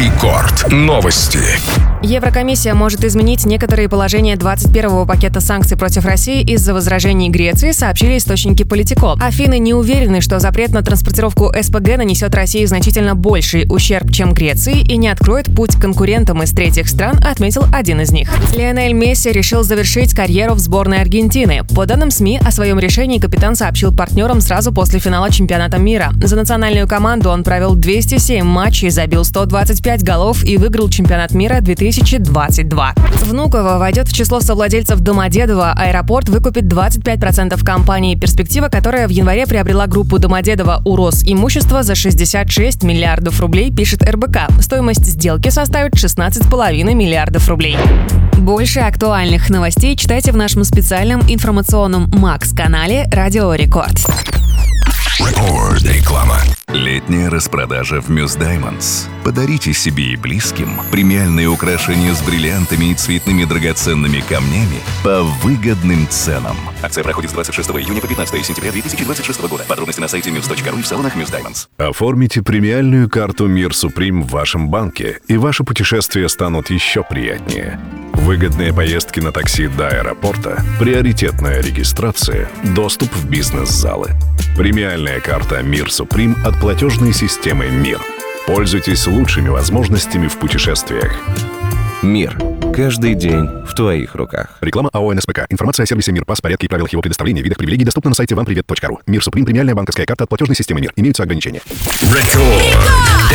Рекорд. Новости. Еврокомиссия может изменить некоторые положения 21-го пакета санкций против России из-за возражений Греции, сообщили источники Политико. Афины не уверены, что запрет на транспортировку СПГ нанесет России значительно больший ущерб, чем Греции, и не откроет путь конкурентам из третьих стран, отметил один из них. Лионель Месси решил завершить карьеру в сборной Аргентины. По данным СМИ, о своем решении капитан сообщил партнерам сразу после финала чемпионата мира. За национальную команду он провел 207 матчей, забил 125 голов и выиграл чемпионат мира 2022. Внуково войдет в число совладельцев Домодедово. Аэропорт выкупит 25% компании «Перспектива», которая в январе приобрела группу Домодедово у Росимущества за 66 миллиардов рублей, пишет РБК. Стоимость сделки составит 16,5 миллиардов рублей. Больше актуальных новостей читайте в нашем специальном информационном Макс-канале «Радио Рекорд». Реклама. Летняя распродажа в Muse Diamonds. Подарите себе и близким премиальные украшения с бриллиантами и цветными драгоценными камнями по выгодным ценам. Акция проходит с 26 июня по 15 сентября 2026 года. Подробности на сайте muse.ru и в салонах Muse Diamonds. Оформите премиальную карту Мир Суприм в вашем банке, и ваши путешествия станут еще приятнее. Выгодные поездки на такси до аэропорта, приоритетная регистрация, доступ в бизнес-залы. Премиальная карта Мир Суприм от платежной системы МИР. Пользуйтесь лучшими возможностями в путешествиях. Мир. Каждый день в твоих руках. Реклама АО НСПК. Информация о сервисе МИР, порядке и правилах его предоставления, видах привилегий доступна на сайте вампривет.ру. Мир Суприм. Премиальная банковская карта от платежной системы МИР. Имеются ограничения. Рекорд.